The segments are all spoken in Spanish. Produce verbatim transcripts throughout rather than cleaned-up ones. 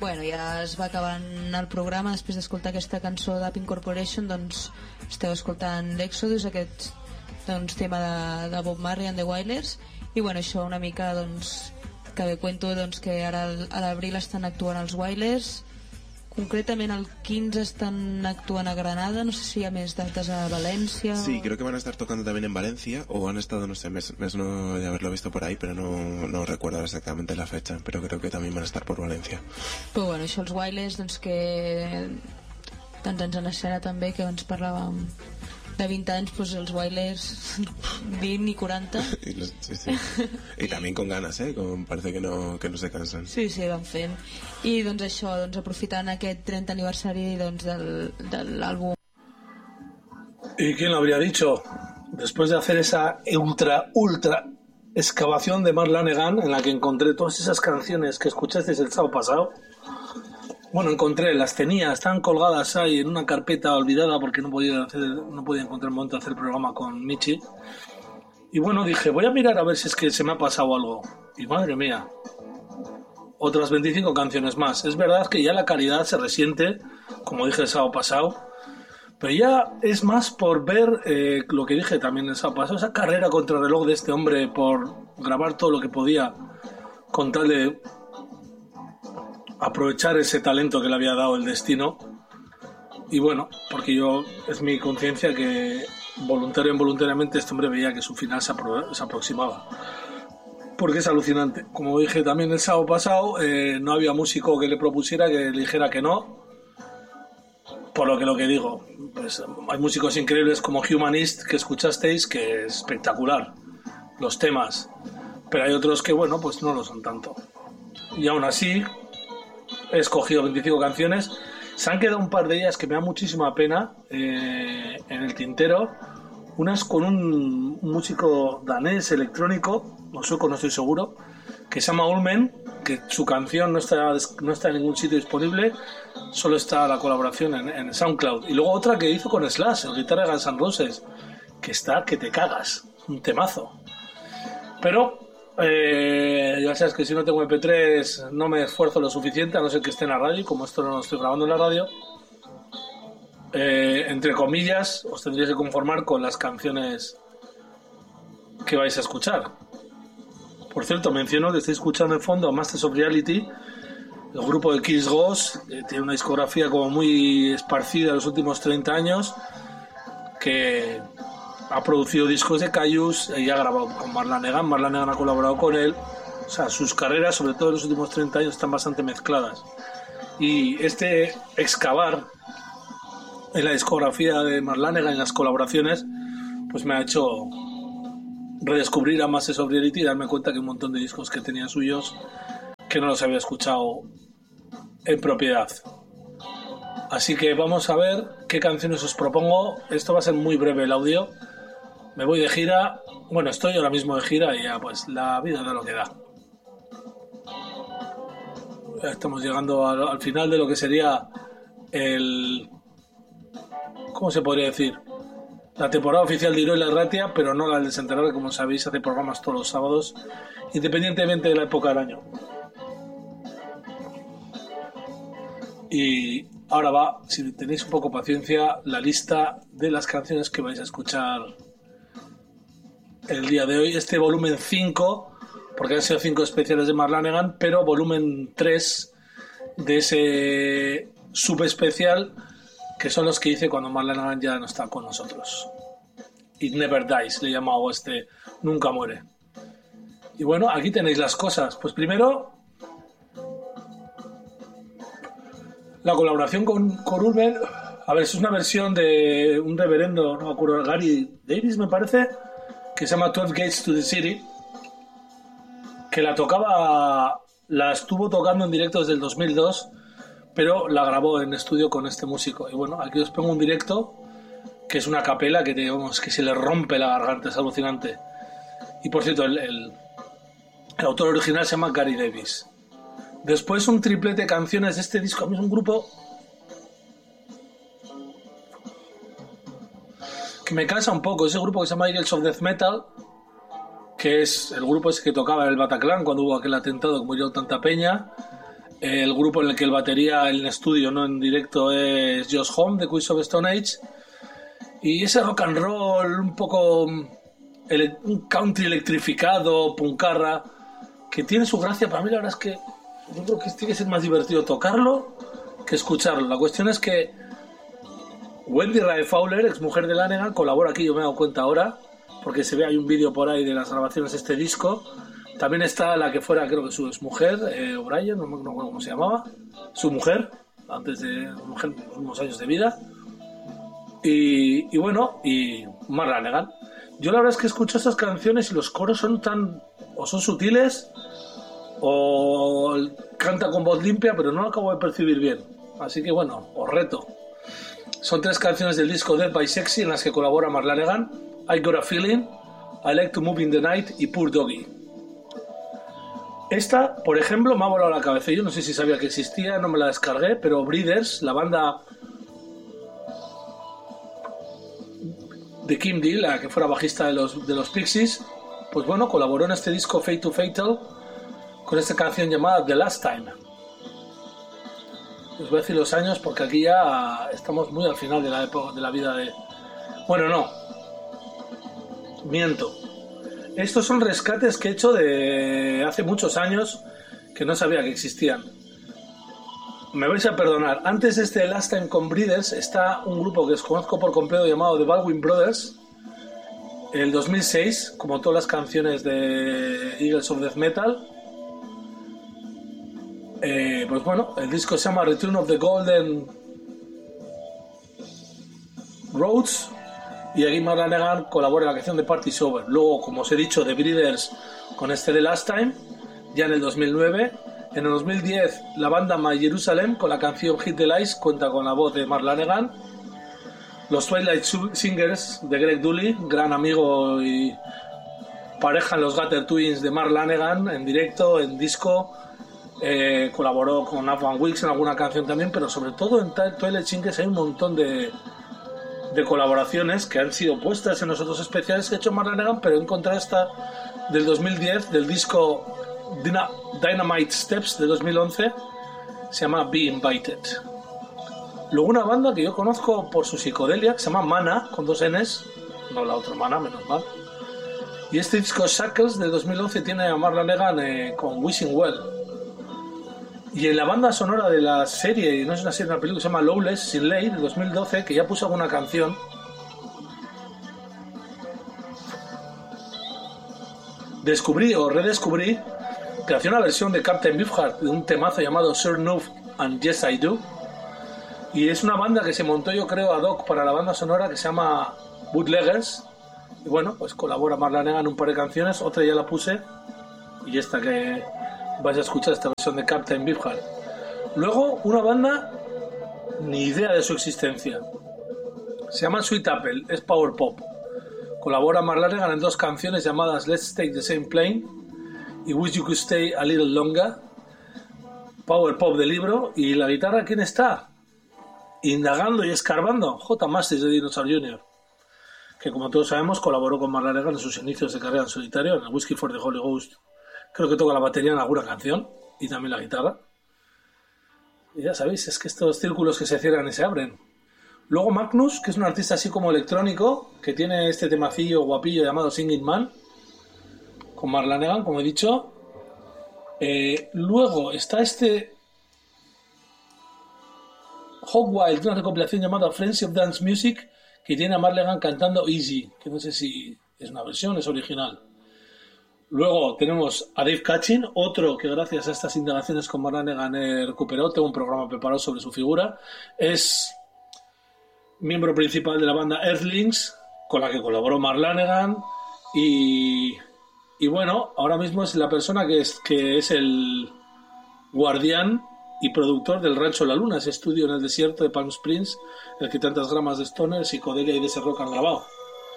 Bueno, ja es va acabant el programa. Després d'escoltar aquesta cançó d'App Incorporation, doncs esteu escoltant l'Exodus, aquest doncs, tema de, de Bob Marley and the Wailers. I bueno, això una mica doncs, que bé cuento doncs, que ara a l'abril estan actuant els Wailers. Concretament el quince están actuando a Granada, no sé si hay más datas a Valencia. Sí, o... creo que van a estar tocando también en Valencia, o han estado, no sé, me, me suena de haberlo visto por ahí, pero no, no recuerdo exactamente la fecha, pero creo que también van a estar por Valencia. Però bueno, això els Wailers, doncs que tants anys en escena també, que abans parlàvem de veinte anys, pues els Wailers veinte y cuarenta. y, los, sí, sí. y también con ganas, ¿eh? Con, parece que no, que no se cansan. Sí, sí, van fent. I doncs això, doncs aprofitant aquest trenta aniversari doncs, del, del álbum. ¿Y quién lo habría dicho? Después de hacer esa ultra, ultra excavación de Mark Lanegan, en la que encontré todas esas canciones que escuchasteis el sábado pasado. Bueno, encontré, las tenía, están colgadas ahí en una carpeta olvidada porque no podía hacer, no podía encontrar el momento de hacer el programa con Michi. Y bueno, dije, voy a mirar a ver si es que se me ha pasado algo. Y madre mía, otras veinticinco canciones más. Es verdad que ya la calidad se resiente, como dije el sábado pasado, pero ya es más por ver eh, lo que dije también el sábado pasado, esa carrera contra el reloj de este hombre por grabar todo lo que podía con tal de aprovechar ese talento que le había dado el destino. Y bueno, porque yo, es mi conciencia que voluntario o involuntariamente este hombre veía que su final se, apro- se aproximaba, porque es alucinante. Como dije también el sábado pasado, eh, no había músico que le propusiera que le dijera que no, por lo que lo que digo, pues hay músicos increíbles como Humanist que escuchasteis, que es espectacular los temas, pero hay otros que bueno, pues no lo son tanto. Y aún así he escogido veinticinco canciones. Se han quedado un par de ellas que me da muchísima pena eh, en el tintero. Unas con un, un músico danés electrónico, o sueco, no estoy seguro, que se llama Ulmen, que su canción no está, no está en ningún sitio disponible, solo está la colaboración en, en SoundCloud. Y luego otra que hizo con Slash, el guitarra de Guns N' Roses, que está que te cagas, un temazo. Pero Eh, ya sabes que si no tengo eme pe tres no me esfuerzo lo suficiente, a no ser que esté en la radio, y como esto no lo estoy grabando en la radio, eh, entre comillas, os tendréis que conformar con las canciones que vais a escuchar. Por cierto, menciono que estoy escuchando en fondo a Masters of Reality, el grupo de Kiss Ghost, que tiene una discografía como muy esparcida en los últimos treinta años, que ha producido discos de Caius y ha grabado con Mark Lanegan. Mark Lanegan ha colaborado con él. O sea, sus carreras, sobre todo en los últimos treinta años, están bastante mezcladas. Y este excavar en la discografía de Mark Lanegan y las colaboraciones, pues me ha hecho redescubrir a Masters of Reality y darme cuenta que un montón de discos que tenía suyos que no los había escuchado en propiedad. Así que vamos a ver qué canciones os propongo. Esto va a ser muy breve el audio. Me voy de gira. Bueno, estoy ahora mismo de gira y ya pues la vida da lo que da. Ya estamos llegando al, al final de lo que sería el... ¿Cómo se podría decir? La temporada oficial de Iro y la Ratia, pero no la del Desenterrado, que como sabéis hace programas todos los sábados, independientemente de la época del año. Y ahora va, si tenéis un poco paciencia, la lista de las canciones que vais a escuchar el día de hoy. Este volumen cinco, porque han sido cinco especiales de Mark Lanegan, pero volumen tres de ese subespecial, que son los que hice cuando Mark Lanegan ya no está con nosotros. It Never Dies, le he llamado este, nunca muere. Y bueno, aquí tenéis las cosas. Pues primero, la colaboración con, con Ulmen. A ver, es una versión de un reverendo, no me acuerdo, Gary Davis me parece, que se llama twelve Gates to the City, que la tocaba, la estuvo tocando en directo desde el dos mil dos, pero la grabó en estudio con este músico. Y bueno, aquí os pongo un directo, que es una capela que, digamos, que se le rompe la garganta, es alucinante. Y por cierto, el, el, el autor original se llama Gary Davis. Después un triplete de canciones de este disco. A mí es un grupo que me cansa un poco. Ese grupo que se llama Eagles of Death Metal, que es el grupo ese que tocaba en el Bataclan cuando hubo aquel atentado que murió tanta peña. El grupo en el que el batería en estudio, no en directo, es Josh Homme de Queens of Stone Age. Y ese rock and roll un poco ele- un country electrificado, puncarra, que tiene su gracia. Para mí la verdad es que yo creo que tiene que ser más divertido tocarlo que escucharlo. La cuestión es que Wendy Rae Fowler, ex mujer de Lanegan, colabora aquí, yo me he dado cuenta ahora, porque se ve, hay un vídeo por ahí de las grabaciones de este disco. También está la que fuera, creo que su exmujer, eh, O'Brien, no me acuerdo cómo se llamaba, su mujer, antes de mujer, unos años de vida. Y, y bueno, y Mark Lanegan. Yo la verdad es que escucho estas canciones y los coros son tan, o son sutiles, o canta con voz limpia, pero no lo acabo de percibir bien. Así que bueno, os reto. Son tres canciones del disco Dead by Sexy en las que colabora Mark Lanegan: I Got a Feeling, I Like to Move in the Night y Poor Doggy. Esta, por ejemplo, me ha volado la cabeza. Yo no sé si sabía que existía, no me la descargué, pero Breeders, la banda de Kim Deal, la que fuera bajista de los, de los Pixies, pues bueno, colaboró en este disco Fate to Fatal con esta canción llamada The Last Time. Os voy a decir los años porque aquí ya estamos muy al final de la época de la vida de... Bueno, no. Miento. Estos son rescates que he hecho de hace muchos años que no sabía que existían. Me vais a perdonar. Antes de este Last Time con Breeders está un grupo que desconozco por completo llamado The Baldwin Brothers. En el dos mil seis, como todas las canciones de Eagles of Death Metal. Eh, pues bueno, el disco se llama Return of the Golden Roads y aquí Mark Lanegan colabora en la canción de Party's Over. Luego, como os he dicho, The Breeders con este The Last Time, ya en el dos mil nueve. En el dos mil diez, la banda My Jerusalem con la canción Hit the Lights cuenta con la voz de Mark Lanegan. Los Twilight Singers de Greg Dooley, gran amigo y pareja en los Gutter Twins de Mark Lanegan, en directo, en disco. Eh, colaboró con Afghan Wilkes en alguna canción también, pero sobre todo en Twilight Singers hay un montón de, de colaboraciones que han sido puestas en los otros especiales que ha hecho Mark Lanegan, pero he encontrado esta del dos mil diez, del disco Dynamite Steps de dos mil once, se llama Be Invited. Luego una banda que yo conozco por su psicodelia, que se llama Mana, con dos N's, no la otra Mana, menos mal. Y este disco Shackles de dos mil once tiene a Mark Lanegan eh, con Wishing Well. Y en la banda sonora de la serie, no es una serie, una película que se llama Lawless, Sin Ley, de dos mil doce, que ya puso alguna canción, descubrí o redescubrí que hacía una versión de Captain Beefheart de un temazo llamado Sure Enough and Yes I Do. Y es una banda que se montó, yo creo, ad hoc para la banda sonora, que se llama Bootleggers. Y bueno, pues colabora Mark Lanegan en un par de canciones, otra ya la puse, y esta que vais a escuchar, esta versión de Captain Beefheart. Luego, una banda, ni idea de su existencia. Se llama Sweet Apple, es power pop. Colabora Mark Lanegan en dos canciones llamadas Let's Take the Same Plane y Wish You Could Stay a Little Longer. Power pop de libro. ¿Y la guitarra quién está? Indagando y escarbando, J. Masters de Dinosaur junior, que como todos sabemos colaboró con Mark Lanegan en sus inicios de carrera en solitario, en el Whiskey for the Holy Ghost. Creo que toca la batería en alguna canción y también la guitarra. Y ya sabéis, es que estos círculos que se cierran y se abren. Luego Magnus, que es un artista así como electrónico, que tiene este temacillo guapillo llamado Singing Man, con Mark Lanegan, como he dicho. Eh, luego está este Hog Wild, una recopilación llamada Friendship Dance Music, que tiene a Mark Lanegan cantando Easy, que no sé si es una versión, es original. Luego tenemos a Dave Catchin, otro que gracias a estas indagaciones con Mark Lanegan he recuperado, tengo un programa preparado sobre su figura. Es miembro principal de la banda Earthlings, con la que colaboró Mark Lanegan, y, y bueno, ahora mismo es la persona que es, que es el guardián y productor del Rancho La Luna, ese estudio en el desierto de Palm Springs, en el que tantas gramas de stoner, psicodelia y de ese rock han grabado.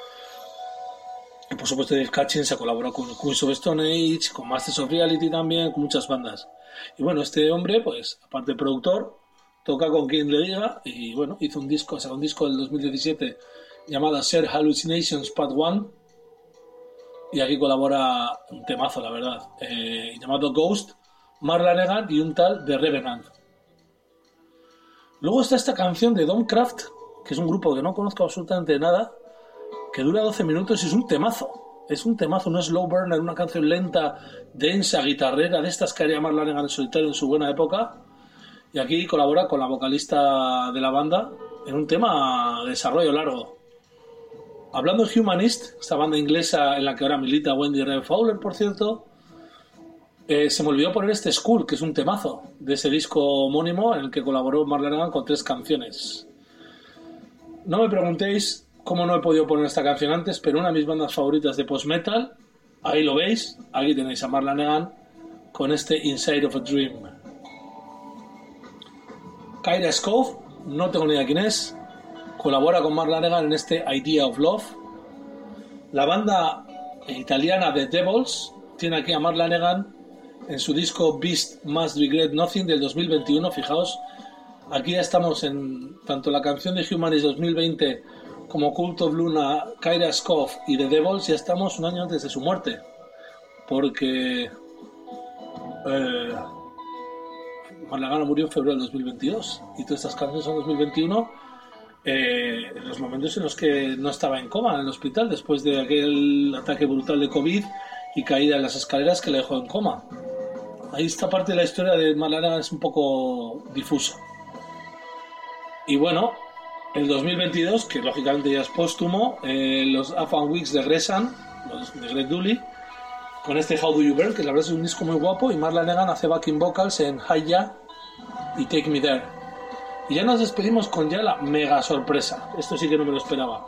Y por supuesto Dave Catchin se colaboró con Queens of Stone Age, con Masters of Reality también, con muchas bandas. Y bueno, este hombre, pues, aparte de productor, toca con quien le diga, y bueno, hizo un disco, sacó un disco del dos mil diecisiete llamado Shared Hallucinations Part uno, y aquí colabora un temazo, la verdad, eh, llamado Ghost, Mark Lanegan y un tal The Revenant. Luego está esta canción de Domcraft, que es un grupo que no conozco absolutamente nada, que dura doce minutos y es un temazo. Es un temazo, un slow burner, una canción lenta, densa, guitarrera, de estas que haría Mark Lanegan en solitario en su buena época. Y aquí colabora con la vocalista de la banda en un tema de desarrollo largo. Hablando de Humanist, esta banda inglesa en la que ahora milita Wendy Red Fowler, por cierto, eh, se me olvidó poner este Skull, que es un temazo de ese disco homónimo en el que colaboró Mark Lanegan con tres canciones. No me preguntéis cómo no he podido poner esta canción antes, pero una de mis bandas favoritas de post-metal, ahí lo veis, aquí tenéis a Mark Lanegan con este Inside of a Dream. Kyra Scove, no tengo ni idea quién es, colabora con Mark Lanegan en este Idea of Love. La banda italiana The Devils tiene aquí a Mark Lanegan en su disco Beast Must Regret Nothing del dos mil veintiuno. Fijaos, aquí ya estamos en tanto la canción de Humanist dos mil veinte como Cult of Luna, Kyra Scove y The Devils, ya estamos un año antes de su muerte, porque eh, Mark Lanegan murió en febrero del dos mil veintidós y todas estas canciones son dos mil veintiuno, eh, en los momentos en los que no estaba en coma en el hospital después de aquel ataque brutal de COVID y caída en las escaleras que le dejó en coma. Ahí esta parte de la historia de Mark Lanegan es un poco difusa. Y bueno, el dos mil veintidós, que lógicamente ya es póstumo, eh, los Afan Weeks regresan, los de Greg Dully, con este How Do You Burn, que la verdad es un disco muy guapo, y Mark Lanegan hace backing vocals en Hiya y Take Me There. Y ya nos despedimos con ya la mega sorpresa. Esto sí que no me lo esperaba.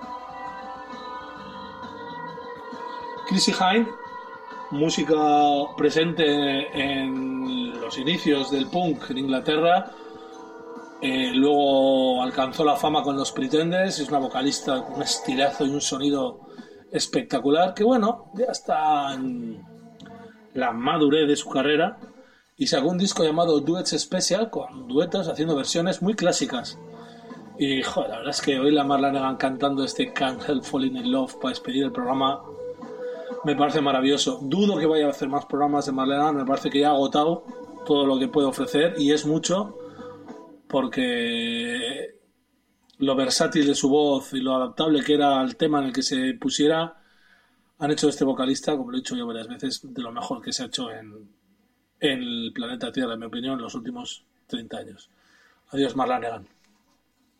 Chrissie Hynde, música presente en los inicios del punk en Inglaterra, eh, luego alcanzó la fama con los Pretenders, es una vocalista con un estilazo y un sonido espectacular, que bueno, ya está en la madurez de su carrera, y sacó un disco llamado Duets Special, con duetos haciendo versiones muy clásicas. Y joder, la verdad es que hoy la Mark Lanegan cantando este Can't Help Falling in Love para despedir el programa me parece maravilloso. Dudo que vaya a hacer más programas de Mark Lanegan, me parece que ya ha agotado todo lo que puede ofrecer, y es mucho, porque lo versátil de su voz y lo adaptable que era al tema en el que se pusiera han hecho de este vocalista, como lo he dicho yo varias veces, de lo mejor que se ha hecho en, en el planeta Tierra, en mi opinión, en los últimos treinta años. Adiós, Mark Lanegan.